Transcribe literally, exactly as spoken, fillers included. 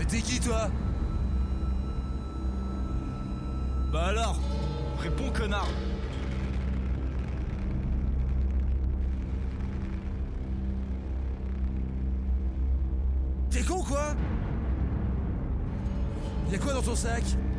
Mais t'es qui, toi? Bah alors, réponds, connard. T'es con, quoi? Y'a quoi dans ton sac?